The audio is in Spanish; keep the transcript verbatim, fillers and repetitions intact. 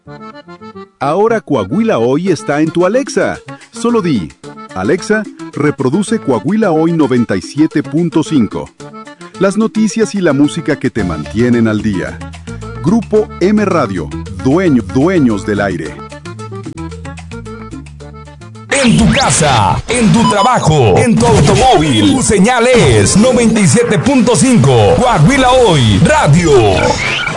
Ahora Coahuila Hoy está en tu Alexa. Solo di, Alexa, reproduce Coahuila Hoy noventa y siete punto cinco. Las noticias y la música que te mantienen al día. Grupo M Radio, dueño, dueños del aire. En tu casa, en tu trabajo, en tu automóvil, tu señal es noventa y siete punto cinco. Coahuila Hoy Radio.